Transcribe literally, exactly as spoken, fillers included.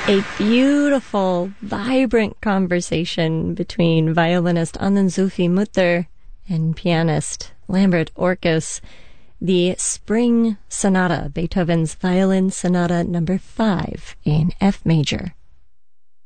A beautiful, vibrant conversation between violinist Anand Zulfi Mutter and pianist Lambert Orkus. The Spring Sonata, Beethoven's Violin Sonata number five in F major.